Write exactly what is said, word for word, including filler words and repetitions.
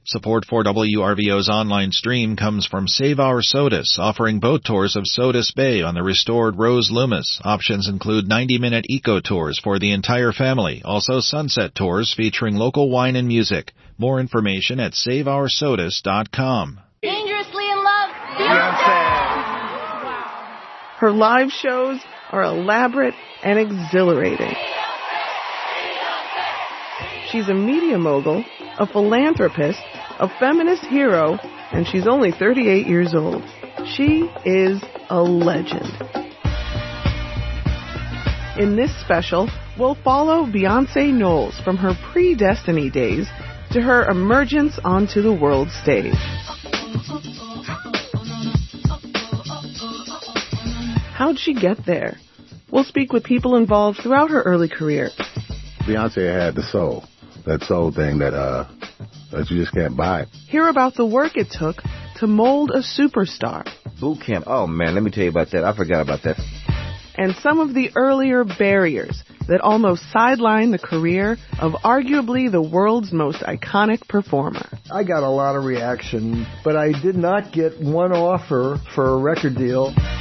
Support for W R V O's online stream comes from Save Our Sodus, offering boat tours of Sodus Bay on the restored Rose Loomis. Options include ninety-minute eco tours for the entire family, also sunset tours featuring local wine and music. More information at save our sodus dot com. Dangerously in Love, Beyonce. Her live shows are elaborate and exhilarating. She's a media mogul, a philanthropist, a feminist hero, and she's only thirty-eight years old. She is a legend. In this special, we'll follow Beyonce Knowles from her pre-Destiny days to her emergence onto the world stage. How'd she get there? We'll speak with people involved throughout her early career. Beyonce had the soul, that soul thing that uh, that you just can't buy. Hear about the work it took to mold a superstar. Boot camp. Oh, man, let me tell you about that. I forgot about that. And some of the earlier barriers that almost sidelined the career of arguably the world's most iconic performer. I got a lot of reaction, but I did not get one offer for a record deal.